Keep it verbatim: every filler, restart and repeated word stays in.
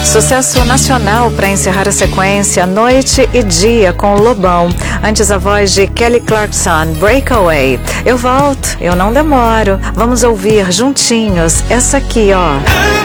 Sucesso nacional para encerrar a sequência Noite e Dia com o Lobão. Antes a voz de Kelly Clarkson, Breakaway. Eu volto, eu não demoro. Vamos ouvir juntinhos essa aqui, ó.